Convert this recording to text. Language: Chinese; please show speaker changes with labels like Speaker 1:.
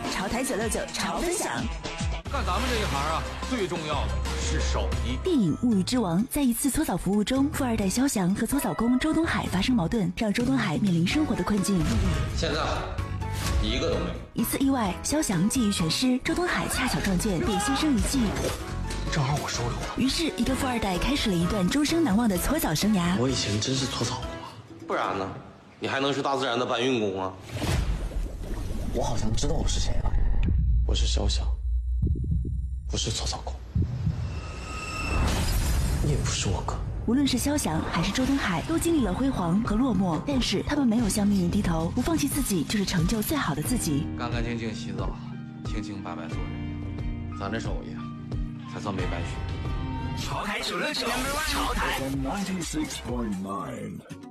Speaker 1: 潮台969潮分享。
Speaker 2: 干咱们这一行啊，最重要的是手艺。
Speaker 1: 电影《物欲之王》在一次搓澡服务中，富二代肖翔和搓澡工周东海发生矛盾，让周东海面临生活的困境。
Speaker 3: 现在一个都没有。
Speaker 1: 一次意外，肖翔技艺全失，周东海恰巧撞见，便心生一计。
Speaker 3: 正好我收留了。
Speaker 1: 于是，一个富二代开始了一段终生难忘的搓澡生涯。
Speaker 3: 我以前真是搓澡工啊，不然呢？你还能是大自然的搬运工啊？我好像知道我是谁了，我是肖翔，不是搓澡工，你也不是我哥。
Speaker 1: 无论是肖翔还是周东海，都经历了辉煌和落寞，但是他们没有向命运低头，不放弃自己，就是成就最好的自己。
Speaker 2: 干干净净洗澡，清清白白做人，咱这手艺才算没白学。
Speaker 4: 潮台969，潮台96.9